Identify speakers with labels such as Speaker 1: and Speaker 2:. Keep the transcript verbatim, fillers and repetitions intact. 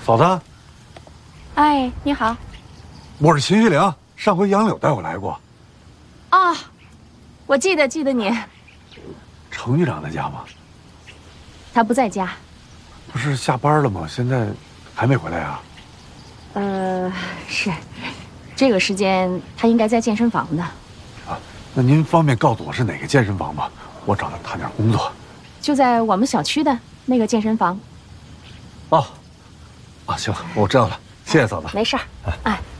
Speaker 1: 嫂子。
Speaker 2: 哎，你好。
Speaker 1: 我是秦玉良，上回杨柳带我来过。
Speaker 2: 哦，我记得记得你。
Speaker 1: 程局长在家吗？
Speaker 2: 他不在家。
Speaker 1: 不是下班了吗？现在还没回来啊？
Speaker 2: 呃，是，这个时间他应该在健身房呢。
Speaker 1: 啊，那您方便告诉我是哪个健身房吗？我找他谈点工作。
Speaker 2: 就在我们小区的那个健身房。
Speaker 1: 哦，啊，行，我知道了，谢谢嫂子。
Speaker 2: 没事儿，哎。